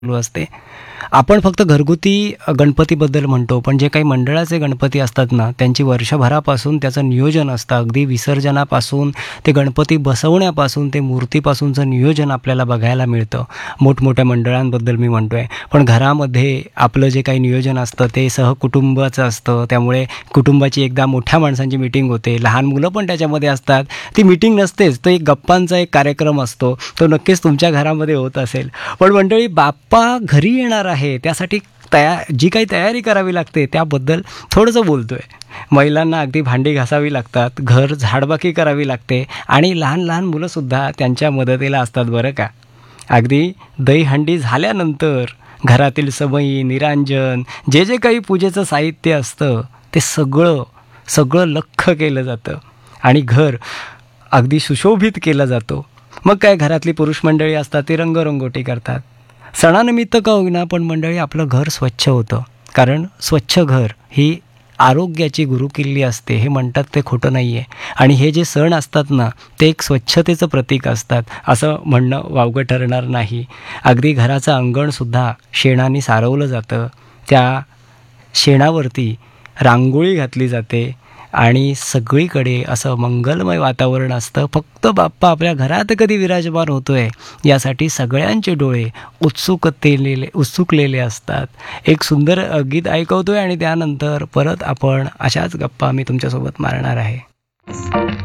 चालू असते. आपण फक्त घरगुती गणपतीबद्दल म्हणतो, पण जे काही मंडळाचे गणपती असतात ना, त्यांची वर्षभरापासून त्याचं नियोजन असतं. अगदी विसर्जनापासून ते गणपती बसवण्यापासून ते मूर्तीपासूनचं नियोजन आपल्याला बघायला मिळतं. मोठमोठ्या मंडळांबद्दल मी म्हणतोय. पण घरामध्ये आपलं जे काही नियोजन असतं ते सहकुटुंबाचं असतं. त्यामुळे कुटुंबाची एकदा मोठ्या माणसांची मीटिंग होते. लहान मुलं पण त्याच्यामध्ये असतात. ती मीटिंग नसतेच, तो एक गप्पांचा एक कार्यक्रम असतो. तो नक्कीच तुमच्या घरामध्ये होत असेल. पण मंडळी, बाप्पा घरी येणार आहे त्यासाठी जी काही तयारी करावी लागते त्याबद्दल थोडंसं बोलतोय. महिलांना अगदी भांडी घासावी लागतात, घर झाडबाकी करावी लागते आणि लहान लहान मुलंसुद्धा त्यांच्या मदतीला असतात बरं का. अगदी दहीहंडी झाल्यानंतर घरातील समई, निरांजन, जे जे काही पूजेचं साहित्य असतं ते सगळं सगळं लख्ख केलं जातं आणि घर अगदी सुशोभित केलं जातं. मग काय, घरातली पुरुष मंडळी असतात ती रंगरंगोटी करतात. सणानिमित्त का होईना पण मंडळी आपलं घर स्वच्छ होतं. कारण स्वच्छ घर ही आरोग्याची गुरुकिल्ली असते, हे म्हणतात ते खोटं नाही आहे. आणि हे जे सण असतात ना, ते एक स्वच्छतेचं प्रतीक असतात, असं म्हणणं वावगं ठरणार नाही. अगदी घराचं अंगणसुद्धा शेणाने सारवलं जातं. त्या शेणावरती रांगोळी घातली जाते आणि सगळीकडे असं मंगलमय वातावरण असतं. फक्त बाप्पा आपल्या घरात कधी विराजमान होतोय यासाठी सगळ्यांचे डोळे उत्सुकलेले असतात. एक सुंदर गीत ऐकवतोय आणि त्यानंतर परत आपण अशाच गप्पा मी तुमच्यासोबत मारणार आहे.